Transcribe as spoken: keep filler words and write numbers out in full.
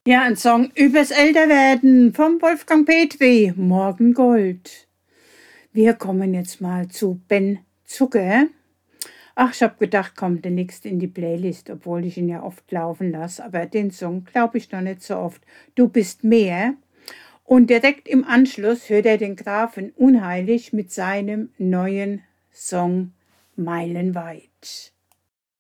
Ja, ein Song übers Älterwerden vom Wolfgang Petri, Morgengold. Wir kommen jetzt mal zu Ben Zucker. Ach, ich habe gedacht, kommt der nächste in die Playlist, obwohl ich ihn ja oft laufen lasse. Aber den Song glaube ich noch nicht so oft. Du bist mehr. Und direkt im Anschluss hört er den Grafen Unheilig mit seinem neuen Song Meilenweit.